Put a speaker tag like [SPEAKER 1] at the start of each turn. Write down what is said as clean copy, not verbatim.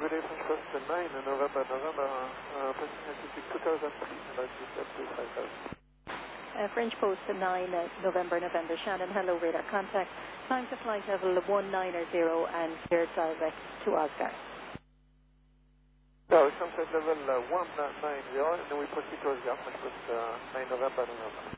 [SPEAKER 1] good day, French Post 9, November, passing altitude 2000, altitude 5000.
[SPEAKER 2] French Post 9, November, Shannon, hello, radar contact. Time to flight level 190 and clear direct to Oscar.
[SPEAKER 1] So, sunset level 190, and then we proceed to Oscar, French Post 9, November.